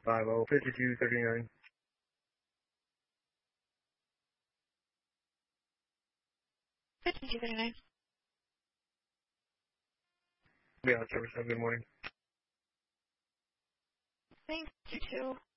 505239. Be on service. Have a good morning. Thanks, you too.